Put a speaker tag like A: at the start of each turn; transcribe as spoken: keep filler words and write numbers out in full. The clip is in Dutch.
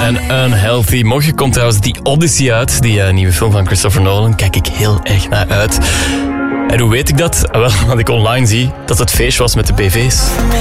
A: en Unhealthy. Morgen komt trouwens The Odyssey uit, die uh, nieuwe film van Christopher Nolan. Kijk ik heel erg naar uit. En hoe weet ik dat? Wel, wat ik online zie, dat het feest was met de B V's.